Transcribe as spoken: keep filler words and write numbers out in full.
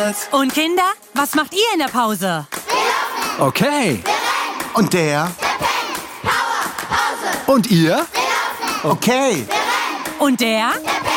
Pause. Und Kinder, was macht ihr in der Pause? Okay. Und der? Und ihr? Okay. Und der? Der